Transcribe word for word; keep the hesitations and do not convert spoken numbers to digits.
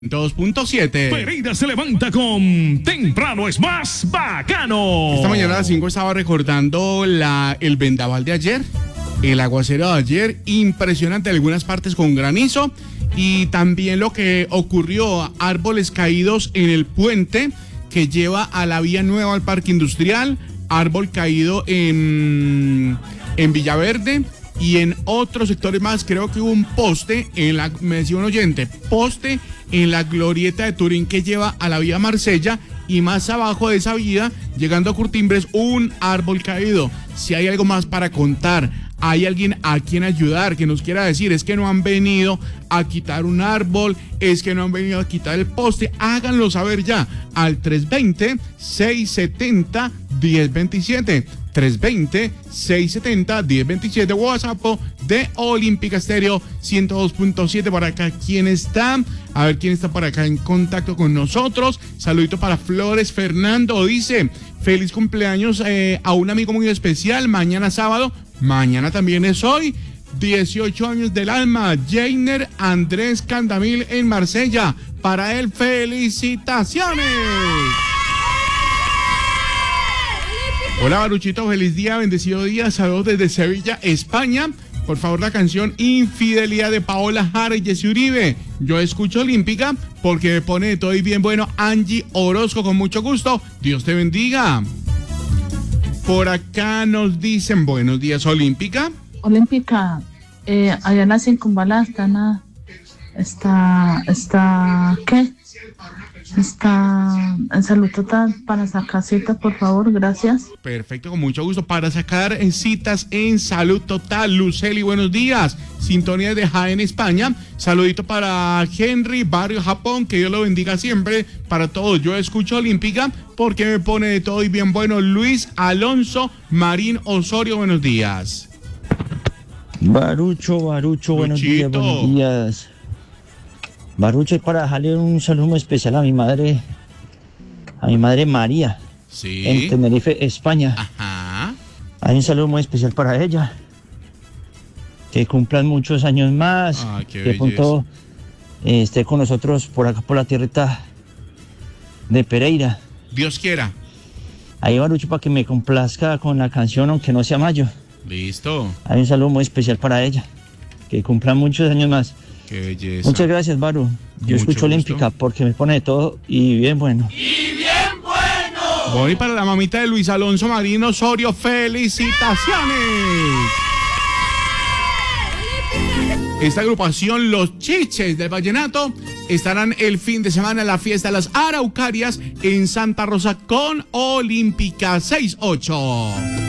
dos punto siete. Pereira se levanta con Temprano es más bacano. Esta mañana a las cinco estaba recordando la, el vendaval de ayer, el aguacero de ayer, impresionante, algunas partes con granizo, y también lo que ocurrió, árboles caídos en el puente que lleva a la vía nueva al parque industrial, árbol caído en, en Villaverde. Y en otros sectores más, creo que hubo un poste, en la, me decía un oyente, poste en la glorieta de Turín que lleva a la vía Marsella, y más abajo de esa vía, llegando a Curtimbres, un árbol caído. Si hay algo más para contar, hay alguien a quien ayudar, que nos quiera decir, es que no han venido a quitar un árbol, es que no han venido a quitar el poste, háganlo saber ya al tres dos cero, seis siete cero, uno cero dos siete. tres dos cero, seis siete cero, uno cero dos siete, WhatsApp de Olímpica Estéreo ciento dos punto siete. Por acá, ¿quién está? A ver quién está por acá en contacto con nosotros. Saludito para Flores Fernando, dice, feliz cumpleaños eh, a un amigo muy especial, mañana sábado, mañana también es hoy, dieciocho años del alma, Jainer Andrés Candamil en Marsella, para él, felicitaciones. Hola Baruchito, feliz día, bendecido día, saludos desde Sevilla, España. Por favor, la canción Infidelidad de Paola Jara y Jessy Uribe. Yo escucho Olímpica porque me pone de todo y bien bueno. Angie Orozco, con mucho gusto, Dios te bendiga. Por acá nos dicen buenos días, Olímpica. Olímpica, eh, allá en la Circunvala está, na, está, está, ¿qué? Está en Salud Total para sacar citas, por favor, gracias. Perfecto, con mucho gusto. Para sacar citas en Salud Total, Luceli, buenos días. Sintonía de Jaén, España. Saludito para Henry, Barrio Japón, que Dios lo bendiga siempre. Para todos, yo escucho Olímpica porque me pone de todo y bien bueno. Luis Alonso Marín Osorio, buenos días. Barucho, Barucho, buenos días, buenos días. Barucho, es para dejarle un saludo muy especial a mi madre, a mi madre María, sí, en Tenerife, España. Ajá. Hay un saludo muy especial para ella. Que cumplan muchos años más. Ah, qué que pronto eh, esté con nosotros por acá, por la tierrita de Pereira. Dios quiera. Ahí, Barucho, para que me complazca con la canción, aunque no sea mayo. Listo. Hay un saludo muy especial para ella. Que cumplan muchos años más. Qué belleza. Muchas gracias, Baru. Yo Mucho escucho Olímpica gusto. porque me pone de todo y bien bueno. ¡Y bien bueno! Voy para la mamita de Luis Alonso Marín Osorio. ¡Felicitaciones! Esta agrupación, Los Chiches del Vallenato, estarán el fin de semana en la fiesta de las Araucarias en Santa Rosa con Olímpica. seis ocho.